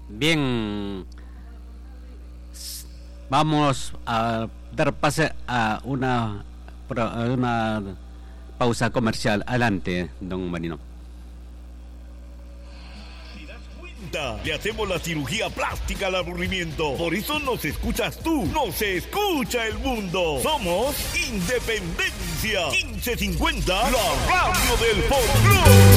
Bien, vamos a dar pase a una pausa comercial. Adelante, don Marino. Le hacemos la cirugía plástica al aburrimiento. Por eso nos escuchas tú, nos escucha el mundo. Somos Independencia 1550, la radio del folclore.